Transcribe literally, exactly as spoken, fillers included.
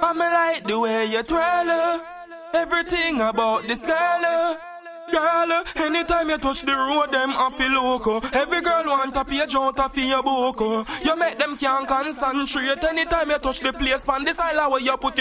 I me like the way you twirl her. Everything about this girl, uh. Girl, uh, anytime you touch the road, them happy loco. Every girl want a page out of your book. You make them can't concentrate. Anytime you touch the place, pan this island where you put your